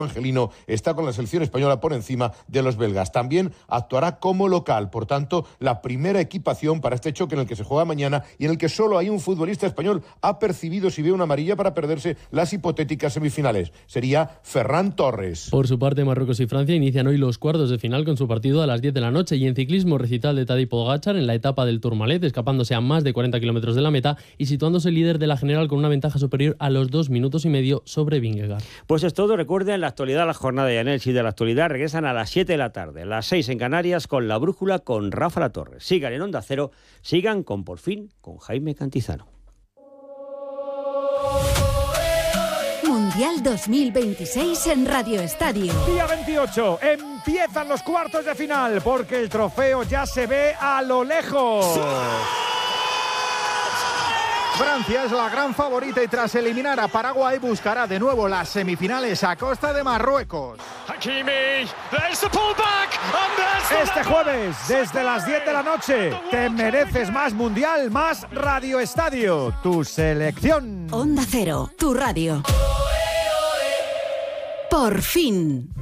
Angelino está con la selección española por encima de los belgas. También actuará como local, por tanto, la primera equipación para este choque en el que se juega mañana y en el que solo hay un futbolista español apercibido si ve una amarilla para perderse las hipotéticas semifinales. Sería Ferran Torres. Por su parte, Marruecos y Francia inician hoy los cuartos de final con su partido a las 10 de la noche. Y en ciclismo, recital de Tadej Pogačar en la etapa del Tourmalet, escapándose a más de 40 kilómetros de la meta y situándose líder de la general con una ventaja superior a los 2 minutos y medio sobre Vingegaard. Pues es todo. Recuerden, la actualidad, la jornada de análisis de la actualidad regresan a las 7 de la tarde, las 6 en Canarias, con La Brújula con Rafa La Torre. Sigan en Onda Cero, sigan con Por Fin con Jaime Cantizano. Mundial 2026 en Radio Estadio. Día 28, empiezan los cuartos de final porque el trofeo ya se ve a lo lejos. Francia es la gran favorita y tras eliminar a Paraguay buscará de nuevo las semifinales a costa de Marruecos. Este jueves, desde las 10 de la noche, te mereces más Mundial, más Radio Estadio, tu selección. Onda Cero, tu radio. Por fin.